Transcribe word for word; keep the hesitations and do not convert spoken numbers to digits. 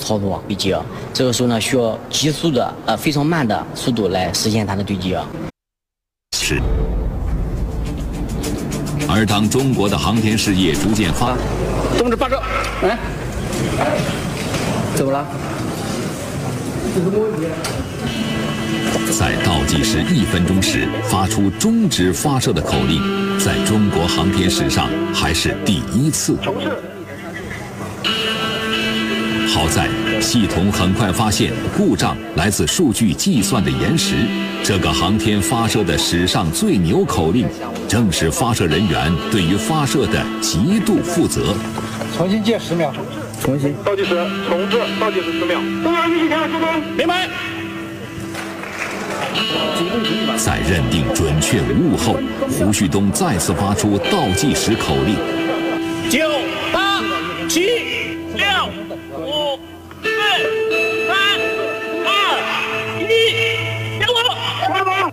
操作对接，这个时候呢需要急速的呃非常慢的速度来实现它的对接。 是。而当中国的航天事业逐渐发， 终止发射，来，怎么了？ 在倒计时一分钟时发出终止发射的口令，在中国航天史上还是第一次。好在系统很快发现故障来自数据计算的延时。这个航天发射的史上最牛口令，正是发射人员对于发射的极度负责。 重新计十秒， 重新倒计时，重置，倒计时十秒。中央一起前往施工，明白。 在认定准确无误后，胡旭东再次发出倒计时口令。